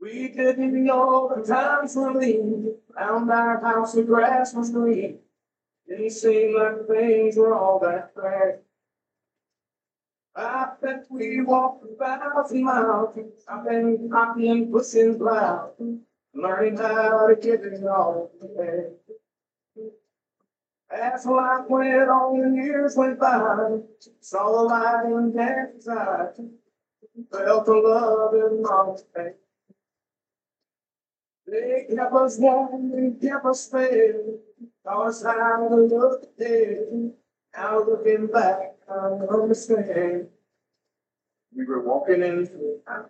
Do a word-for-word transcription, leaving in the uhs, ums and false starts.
We didn't know the times were lean. Found our house, the grass was green. Didn't seem like things were all that bad. I bet we walked a thousand miles. I've been copying, pushing loud, learning how to get it all together. As life went on and years went by, saw the light in Dad's eyes, felt the love in Mom's face. They kept us warm and kept us fed, taught us how to look ahead. Now looking back, I understand. We were walking in the night.